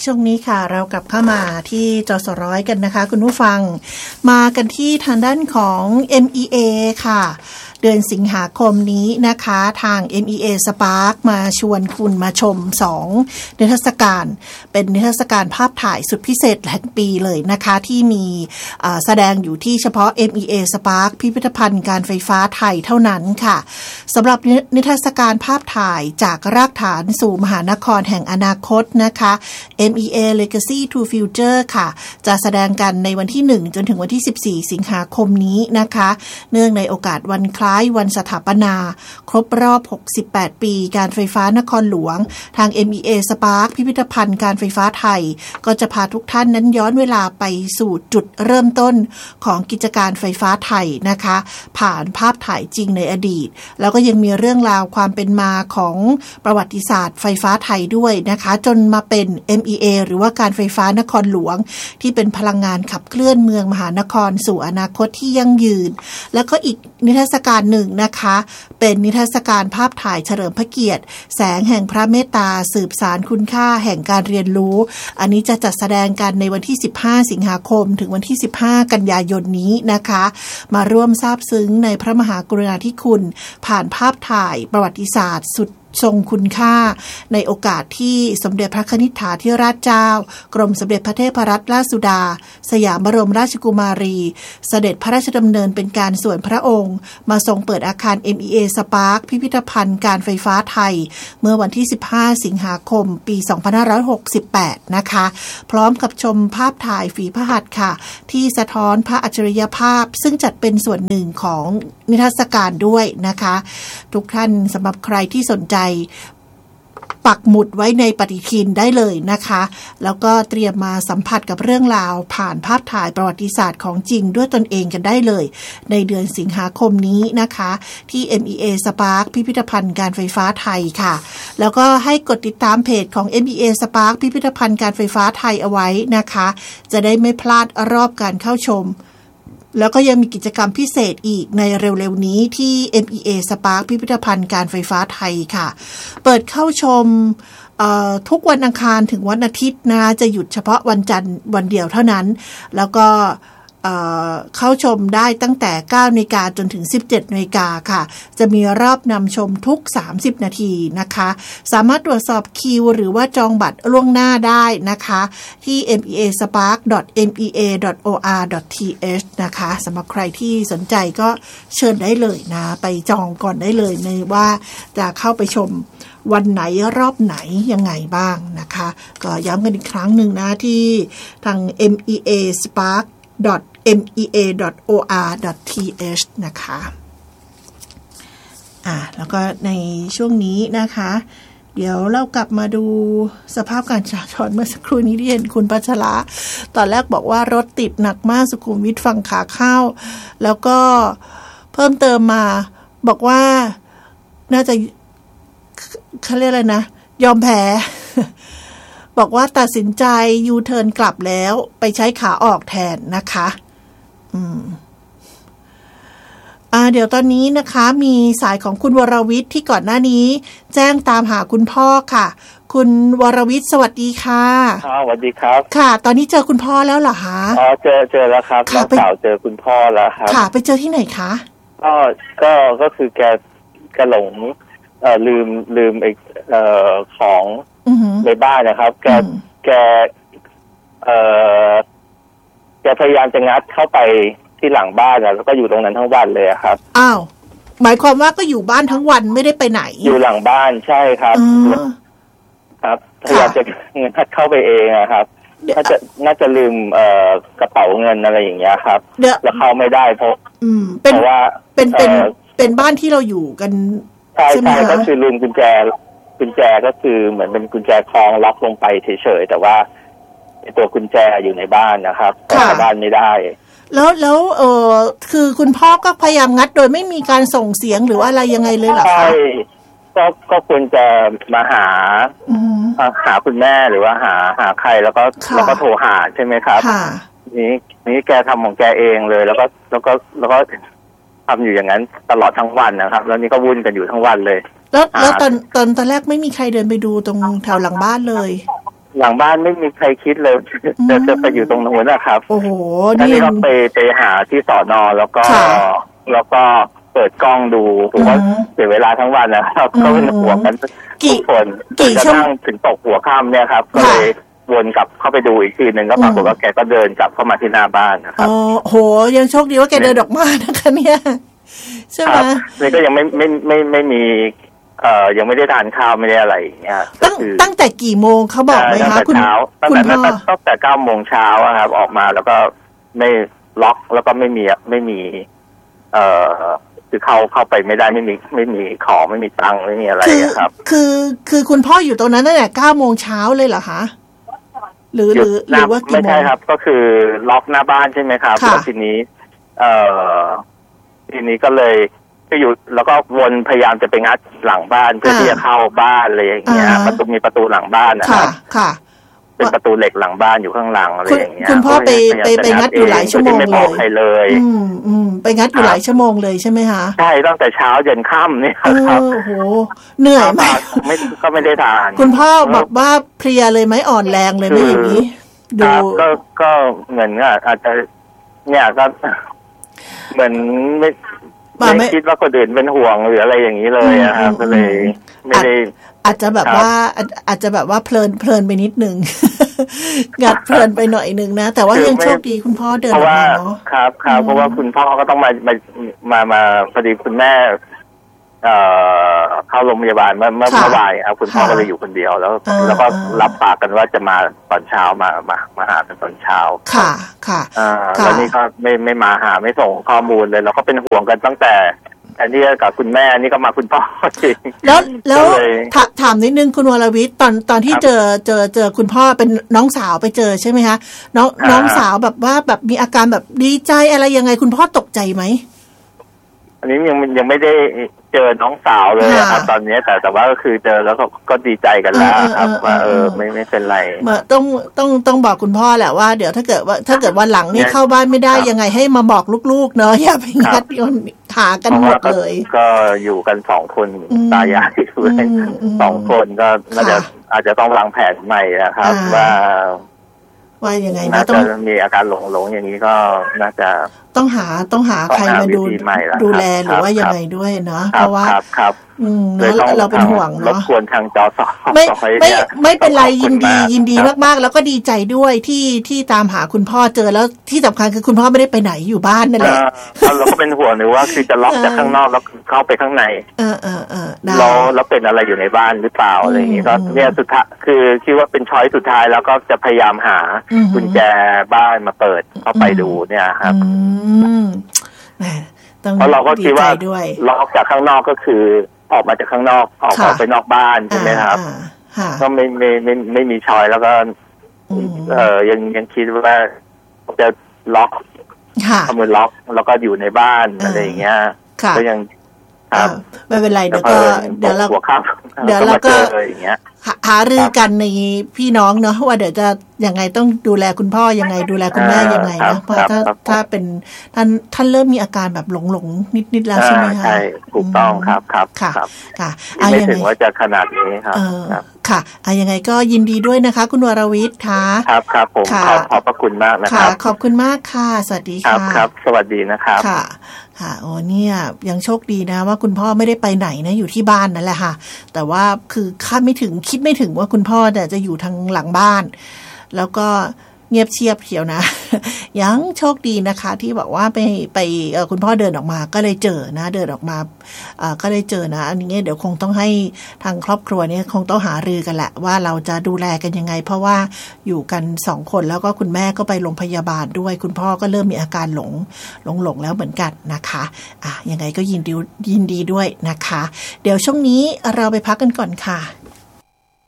ช่วงนี้ค่ะเรากลับเข้ามาที่จสร้อยกันนะคะคุณผู้ฟังมากันที่ทางด้านของ MEA ค่ะเดือนสิงหาคมนี้นะคะทาง MEA Spark มาชวนคุณมาชม2นิทรรศการเป็นนิทรรศการภาพถ่ายสุดพิเศษแห่งปีเลยนะคะที่มีแสดงอยู่ที่เฉพาะ MEA Spark พิพิธภัณฑ์การไฟฟ้าไทยเท่านั้นค่ะสำหรับนิทรรศการภาพถ่ายจากรากฐานสู่มหานครแห่งอนาคตนะคะ MEA Legacy to Future ค่ะจะแสดงกันในวันที่1จนถึงวันที่14สิงหาคมนี้นะคะเนื่องในโอกาสวันคล้ายวันสถาปนาครบรอบ68ปีการไฟฟ้านครหลวงทาง MEA Spark พิพิธภัณฑ์การไฟฟ้าไทยก็จะพาทุกท่านนั้นย้อนเวลาไปสู่จุดเริ่มต้นของกิจการไฟฟ้าไทยนะคะผ่านภาพถ่ายจริงในอดีตแล้วก็ยังมีเรื่องราวความเป็นมาของประวัติศาสตร์ไฟฟ้าไทยด้วยนะคะจนมาเป็น MEA หรือว่าการไฟฟ้านครหลวงที่เป็นพลังงานขับเคลื่อนเมืองมหานครสู่อนาคตที่ยั่งยืนแล้วก็อีกนิทรรศการหนึ่งนะคะเป็นนิทรรศการภาพถ่ายเฉลิมพระเกียรติแสงแห่งพระเมตตาสืบสานคุณค่าแห่งการเรียนรู้อันนี้จะจัดแสดงกันในวันที่15สิงหาคมถึงวันที่15กันยายนนี้นะคะมาร่วมซาบซึ้งในพระมหากรุณาธิคุณผ่านภาพถ่ายประวัติศาสตร์สุดทรงคุณค่าในโอกาสที่สมเด็จพระนิธิถาธิราชเจ้ากรมสมเด็จพระเทพรัตนราชสุดาสยามบรมราชกุมารีเสด็จพระราชดำเนินเป็นการส่วนพระองค์มาทรงเปิดอาคาร MEA Spark พิพิธภัณฑ์การไฟฟ้าไทยเมื่อวันที่15สิงหาคมปี2568นะคะพร้อมกับชมภาพถ่ายฝีพระหัตถ์ค่ะที่สะท้อนพระอัจฉริยภาพซึ่งจัดเป็นส่วนหนึ่งของนิทรรศการด้วยนะคะทุกท่านสำหรับใครที่สนใจปักหมุดไว้ในปฏิทินได้เลยนะคะแล้วก็เตรียมมาสัมผัสกับเรื่องราวผ่านภาพถ่ายประวัติศาสตร์ของจริงด้วยตนเองกันได้เลยในเดือนสิงหาคมนี้นะคะที่ MEA Spark พิพิธภัณฑ์การไฟฟ้าไทยค่ะแล้วก็ให้กดติดตามเพจของ MEA Spark พิพิธภัณฑ์การไฟฟ้าไทยเอาไว้นะคะจะได้ไม่พลาดรอบการเข้าชมแล้วก็ยังมีกิจกรรมพิเศษอีกในเร็วๆนี้ที่ MEA Spark พิพิธภัณฑ์การไฟฟ้าไทยค่ะเปิดเข้าชมทุกวันอังคารถึงวันอาทิตย์นะจะหยุดเฉพาะวันจันทร์วันเดียวเท่านั้นแล้วก็เข้าชมได้ตั้งแต่ 9 นาฬิกาจนถึง 17 นาฬิกาค่ะจะมีรอบนำชมทุก30นาทีนะคะสามารถตรวจสอบคิวหรือว่าจองบัตรล่วงหน้าได้นะคะที่ measpark.mea.or.th นะคะสำหรับใครที่สนใจก็เชิญได้เลยนะไปจองก่อนได้เลยในว่าจะเข้าไปชมวันไหนรอบไหนยังไงบ้างนะคะก็ย้ำกันอีกครั้งหนึ่งนะที่ทาง measpark.mea.or.th นะคะแล้วก็ในช่วงนี้นะคะเดี๋ยวเรากลับมาดูสภาพการจราจรเมื่อสักครู่นี้ที่เห็นคุณพัชระตอนแรกบอกว่ารถติดหนักมากสุขุมวิทฝั่งขาเข้าแล้วก็เพิ่มเติมมาบอกว่าน่าจะเขาเรียกอะไรนะยอมแพ้บอกว่าตัดสินใจยูเทิร์นกลับแล้วไปใช้ขาออกแทนนะคะเดี๋ยวตอนนี้นะคะมีสายของคุณวรวิทย์ที่ก่อนหน้านี้แจ้งตามหาคุณพ่อค่ะคุณวรวิทย์สวัสดีค่ะสวัสดีครับค่ะตอนนี้เจอคุณพ่อแล้วเหรอคะเจอแล้วครับน้องสาวเจอคุณพ่อแล้วครับค่ะไปเจอที่ไหนคะก็คือแกหลงลืมของในบ้านนะครับแกพยายามจะงัดเข้าไปที่หลังบ้านแล้วก็อยู่ตรงนั้นทั้งวันเลยครับอ้าวหมายความว่าก็อยู่บ้านทั้งวันไม่ได้ไปไหนอยู่หลังบ้านใช่ครับครับพยายามจะงัดเข้าไปเองครับน่าจะลืมกระเป๋าเงินอะไรอย่างเงี้ยครับแล้วเข้าไม่ได้เพราะว่าเป็นบ้านที่เราอยู่กันใช่ก็คือลืมกุญแจก็คือเหมือนเป็นกุญแจคล้องล็อกลงไปเฉยๆแต่ว่าตัวกุญแจอยู่ในบ้านนะครับเข้าบ้านไม่ได้แล้วคือคุณพ่อก็พยายามงัดโดยไม่มีการส่งเสียงหรือว่าอะไรยังไงเลยเหรอคะใช่ก็ควรจะมาหาคุณแม่หรือว่าหาใครแล้วก็โทรหาใช่ไหมครับนี่แกทำของแกเองเลยแล้วก็ทำอยู่อย่างนั้นตลอดทั้งวันนะครับแล้วนี่ก็วุ่นกันอยู่ทั้งวันเลยแล้วตอนแรกไม่มีใครเดินไปดูตรงแถวหลังบ้านเลยหลังบ้านไม่มีใครคิดเลยจะไปอยู่ตรงนู้นนะครับโอ้โหนี่ก็ไปหาที่สน.แล้วก็เปิดกล้องดูผมว่าเสียเวลาทั้งวันนะครับก็เป็นห่วงกันทุกคนจนกระทั่งถึงตกหัวค่ำเนี่ยครับก็เลยวนกลับเข้าไปดูอีกทีนึงก็ปรากฏว่าแกก็เดินกลับเข้ามาที่หน้าบ้านนะครับอ๋อโหยังโชคดีว่าแกเดินออกมานะคะเนี่ยใช่ไหมนี่ก็ยังไม่มียังไม่ได้ทานข้าวไม่ได้อะไรอย่างเงี้ยตั้งแต่กี่โมงเขาบอกไหมคะคุณพ่อตั้งแต่9 โมงเช้าครับออกมาแล้วก็ไม่ล็อกแล้วก็ไม่มีคือเข้าไปไม่ได้ไม่มีของไม่มีตังค์ไม่มีอะไรครับคือคุณพ่ออยู่ตรงนั้นตั้งแต่9 โมงเช้าเลยเหรอคะหรือว่ากี่โมงไม่ใช่ครับก็คือล็อกหน้าบ้านใช่ไหมครับแล้วทีนี้ก็เลยก็อยู่แล้วก็วนพยายามจะไปงัดหลังบ้านเพื่อที่จะเข้าบ้านอะไรอย่างเงี้ยมีประตูหลังบ้านนะครับค่ะเป็นประตูเหล็กหลังบ้านอยู่ข้างหลังอะไรอย่างเงี้ยคุณพ่อไปงัดอยู่หลายชั่วโมงเลยไปงัดอยู่หลายชั่วโมงเลยใช่ไหมคะใช่ตั้งแต่เช้ายันค่ำนี่ครับโอ้โหเหนื่อยมากก็ไม่ได้ทานคุณพ่อบอกว่าเพลียเลยไหมอ่อนแรงเลยไหมอย่างนี้ดูก็เหมือนอาจจะเนี่ยก็เหมือนไม่คิดว่าคนอื่นเป็นห่วงหรืออะไรอย่างนี้เลยครับก็เลยไม่ได้อาจจะแบบว่าเพลินไปนิดนึงงัดเพลินไปหน่อยนึงนะแต่ว่ายังโชคดีคุณพ่อเดินออกมาเนาะครับเพราะว่าคุณพ่อก็ต้องมาพอดีคุณแม่เข้าโรงพยาบาลเมื่อวานครับคุณพ่อก็เลยอยู่คนเดียวแล้วก็รับปากกันว่าจะมาตอนเช้ามาหากันตอนเช้าค่ะแล้วนี่ก็ไม่มาหาไม่ส่งข้อมูลเลยเราก็เป็นห่วงกันตั้งแต่อันนี้กับคุณแม่นี่ก็มาคุณพ่อจริงแล้วถามนิดนึงคุณวรวิทย์ตอนที่เจอคุณพ่อเป็นน้องสาวไปเจอใช่ไหมคะน้องสาวแบบว่าแบบมีอาการแบบดีใจอะไรยังไงคุณพ่อตกใจไหมอันนี้ยังไม่ได้เจอน้องสาวเลยครับตอนนี้แต่ว่าก็คือเจอแล้วก็ดีใจกันแล้วครับว่าไม่เป็นไรต้องบอกคุณพ่อแหละว่าเดี๋ยวถ้าเกิดวันหลังนี่เข้าบ้านไม่ได้ยังไงให้มาบอกลูกๆเนาะอย่าไปงัดหากันหมดเลยก็อยู่กัน2 คนตายายด้วย2 คนก็อาจจะต้องวางแผนใหม่นะครับว่ายังไงนะต้องมีอาการหลงอย่างนี้ก็น่าจะต้องหาใครมาดูแลหรือว่ายังไงด้วยเนาะเพราะว่าเราเป็นห่วงเนาะรบกวนทางจส. ไม่เป็นไรยินดีมากๆแล้วก็ดีใจด้วยที่ตามหาคุณพ่อเจอแล้วที่สำคัญคือคุณพ่อไม่ได้ไปไหนอยู่บ้านนั่นแหละเราก็เป็นห่วงหรือว่าคือจะล็อกจากข้างนอกแล้วเข้าไปข้างในแล้วเป็นอะไรอยู่ในบ้านหรือเปล่าอะไรอย่างนี้ก็เนี่ยสุดท้ายคือคิดว่าเป็นช้อยสุดท้ายแล้วก็จะพยายามหากุญแจบ้านมาเปิดเข้าไปดูเนี่ยครับเพราะเราก็คิดว่าล็อกจากข้างนอกก็คือออกมาจากข้างนอกออกไปนอกบ้านใช่ไหมครับก็ไม่มีช้อยแล้วก็ยังคิดว่าจะล็อกทำมือล็อกแล้วก็อยู่ในบ้านอะไรอย่างเงี้ยก็ยังไม่เป็นไรเดี๋ยวเราก็หารือกันในพี่น้องเนาะว่าเดี๋ยวจะยังไงต้องดูแลคุณพ่อยังไงดูแลคุณแม่ยังไงนะเพราะถ้าเป็นท่านเริ่มมีอาการแบบหลงนิดแล้วใช่ไหมคะใช่ถูกต้องครับค่ะไม่ถึงว่าจะขนาดนี้ครับค่ะยังไงก็ยินดีด้วยนะคะคุณวรวิทย์ค่ะครับผมขอบพระคุณมากนะครับขอบคุณมากค่ะสวัสดีค่ะครับสวัสดีนะครับค่ะโอ้เนี่ยยังโชคดีนะว่าคุณพ่อไม่ได้ไปไหนนะอยู่ที่บ้านนั่นแหละค่ะแต่ว่าคือคิดไม่ถึงว่าคุณพ่อจะอยู่ทางหลังบ้านแล้วก็เงียบเชียบเขียวนะยังโชคดีนะคะที่บอกว่าไปคุณพ่อเดินออกมาก็เลยเจอนะเดินออกมาก็เลยเจอนะอันนี้เดี๋ยวคงต้องให้ทางครอบครัวเนี่ยคงต้องหารือกันแหละว่าเราจะดูแลกันยังไงเพราะว่าอยู่กัน2 คนแล้วก็คุณแม่ก็ไปโรงพยาบาลด้วยคุณพ่อก็เริ่มมีอาการหลงแล้วเหมือนกันนะคะยังไงก็ยินดีด้วยนะคะเดี๋ยวช่วงนี้เราไปพักกันก่อนค่ะ